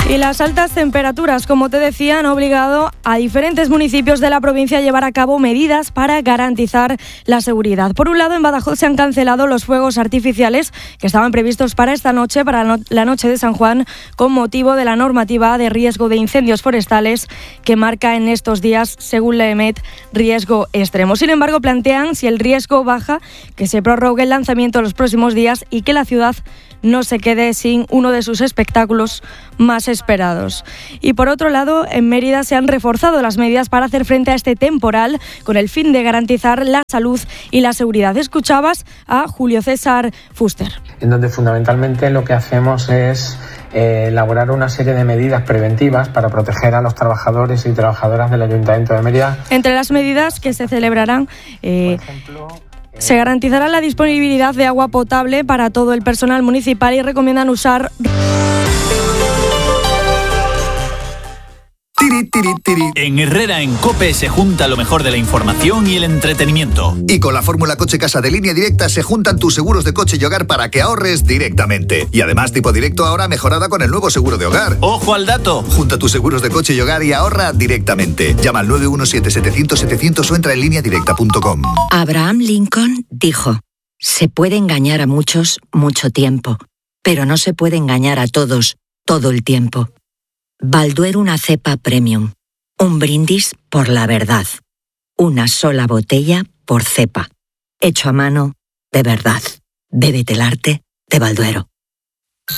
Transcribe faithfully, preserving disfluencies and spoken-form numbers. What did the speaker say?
Y las altas temperaturas, como te decía, han obligado a diferentes municipios de la provincia a llevar a cabo medidas para garantizar la seguridad. Por un lado, en Badajoz se han cancelado los fuegos artificiales que estaban previstos para esta noche, para la noche de San Juan, con motivo de la normativa de riesgo de incendios forestales que marca en estos días, según la EMET, riesgo extremo. Sin embargo, plantean, si el riesgo baja, que se prorrogue el lanzamiento los próximos días y que la ciudad no se quede sin uno de sus espectáculos más esperados. Y por otro lado, en Mérida se han reforzado las medidas para hacer frente a este temporal con el fin de garantizar la salud y la seguridad. Escuchabas a Julio César Fuster. En donde fundamentalmente lo que hacemos es eh, elaborar una serie de medidas preventivas para proteger a los trabajadores y trabajadoras del Ayuntamiento de Mérida. Entre las medidas que se celebrarán, eh, por ejemplo, se garantizará la disponibilidad de agua potable para todo el personal municipal y recomiendan usar... Tiri, tiri, tiri. En Herrera en COPE se junta lo mejor de la información y el entretenimiento. Y con la fórmula Coche Casa de Línea Directa se juntan tus seguros de coche y hogar para que ahorres directamente. Y además Tipo Directo ahora mejorada con el nuevo seguro de hogar. ¡Ojo al dato! Junta tus seguros de coche y hogar y ahorra directamente. Llama al nueve uno siete, setecientos, setecientos o entra en línea directa punto com. Abraham Lincoln dijo: se puede engañar a muchos mucho tiempo, pero no se puede engañar a todos todo el tiempo. Balduero, una cepa premium. Un brindis por la verdad. Una sola botella por cepa. Hecho a mano, de verdad. Bébete el arte de Balduero.